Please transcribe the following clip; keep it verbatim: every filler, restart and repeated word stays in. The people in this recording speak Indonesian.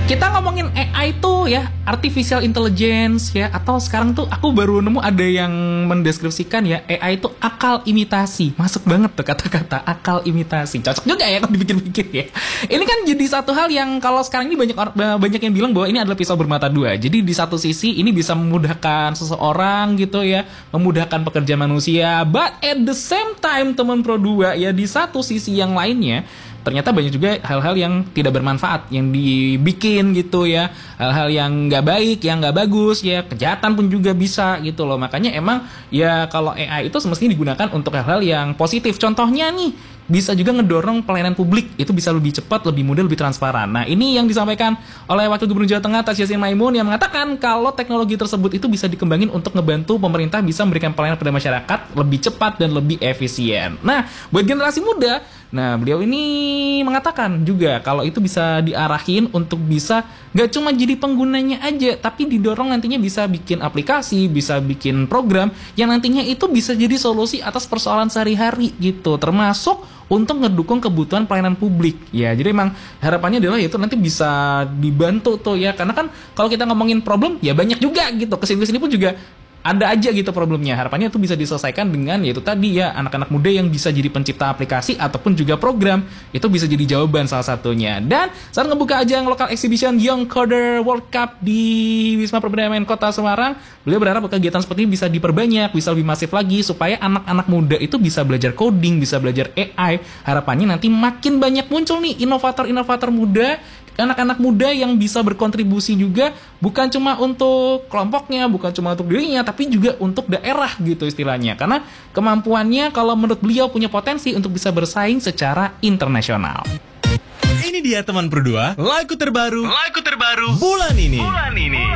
Kita ngomongin A I tuh ya, artificial intelligence ya, atau sekarang tuh aku baru nemu ada yang mendeskripsikan ya, A I itu akal imitasi. Masuk banget tuh kata-kata akal imitasi. Cocok juga ya kalau dipikir-pikir ya. Ini kan jadi satu hal yang kalau sekarang ini banyak banyak yang bilang bahwa ini adalah pisau bermata dua. Jadi di satu sisi ini bisa memudahkan seseorang gitu ya, memudahkan pekerja manusia, but at the same time teman Pro dua ya, di satu sisi yang lainnya ternyata banyak juga hal-hal yang tidak bermanfaat yang dibikin gitu ya, hal-hal yang nggak baik, yang nggak bagus ya, kejahatan pun juga bisa gitu loh. Makanya emang ya kalau A I itu semestinya digunakan untuk hal-hal yang positif. Contohnya nih, bisa juga ngedorong pelayanan publik itu bisa lebih cepat, lebih mudah, lebih transparan. Nah ini yang disampaikan oleh Wakil Gubernur Jawa Tengah Taj Yassin Maimun yang mengatakan kalau teknologi tersebut itu bisa dikembangin untuk ngebantu pemerintah bisa memberikan pelayanan pada masyarakat lebih cepat dan lebih efisien. Nah buat generasi muda, nah beliau ini mengatakan juga kalau itu bisa diarahin untuk bisa gak cuma jadi penggunanya aja, tapi didorong nantinya bisa bikin aplikasi, bisa bikin program yang nantinya itu bisa jadi solusi atas persoalan sehari-hari gitu, termasuk untuk ngedukung kebutuhan pelayanan publik. Ya, jadi emang harapannya adalah itu nanti bisa dibantu tuh ya. Karena kan kalau kita ngomongin problem ya banyak juga gitu. Kesini-kesini pun juga ada aja gitu problemnya. Harapannya itu bisa diselesaikan dengan yaitu tadi ya, anak-anak muda yang bisa jadi pencipta aplikasi ataupun juga program. Itu bisa jadi jawaban salah satunya. Dan saat ngebuka ajang lokal exhibition Young Coder World Cup di Wisma Perdamaian Kota Semarang, beliau berharap kegiatan seperti ini bisa diperbanyak, bisa lebih masif lagi supaya anak-anak muda itu bisa belajar coding, bisa belajar A I. Harapannya nanti makin banyak muncul nih inovator-inovator muda, anak-anak muda yang bisa berkontribusi juga, bukan cuma untuk kelompoknya, bukan cuma untuk dirinya, tapi juga untuk daerah gitu istilahnya. Karena kemampuannya kalau menurut beliau punya potensi untuk bisa bersaing secara internasional. Ini dia teman berdua, lagu terbaru, lagu terbaru bulan ini. Bulan ini.